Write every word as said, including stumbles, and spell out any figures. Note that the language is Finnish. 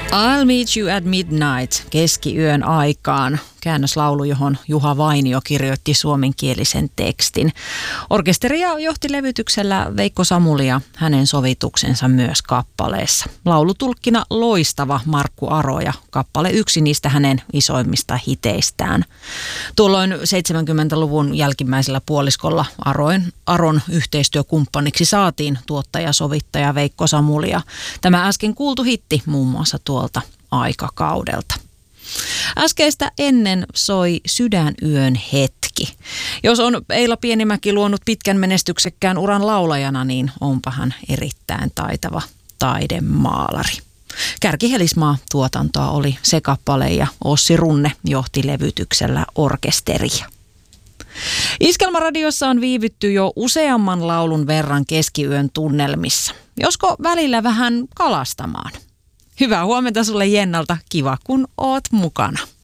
I'll meet you at midnight, keskiyön aikaan. Käännöslaulu, johon Juha Vainio kirjoitti suomenkielisen tekstin. Orkesteria johti levytyksellä Veikko Samuli ja hänen sovituksensa myös kappaleessa. Laulutulkkina loistava Markku Aro ja kappale yksi niistä hänen isoimmista hiteistään. Tuolloin seitsemänkymmentäluvun jälkimmäisellä puoliskolla Aroin, Aron yhteistyökumppaniksi saatiin tuottaja-sovittaja Veikko Samuli ja tämä äsken kuultu hitti muun muassa tuolta aikakaudelta. Äskeistä ennen soi Sydänyön hetki. Jos on Eila Pienimäki luonut pitkän menestyksekkään uran laulajana, niin onpa hän erittäin taitava taidemaalari. Kärkihelismaa tuotantoa oli se kappale ja Ossi Runne johti levytyksellä orkesteria. Iskelmäradiossa on viivytty jo useamman laulun verran keskiyön tunnelmissa. Josko välillä vähän kalastamaan? Hyvää huomenta sulle Jennalta. Kiva kun oot mukana.